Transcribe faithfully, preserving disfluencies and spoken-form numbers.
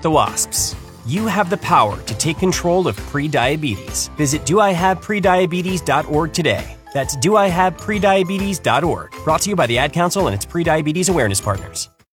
the wasps. You have the power to take control of prediabetes. Visit do I have prediabetes dot org today. That's do I have prediabetes dot org. Brought to you by the Ad Council and its prediabetes awareness partners.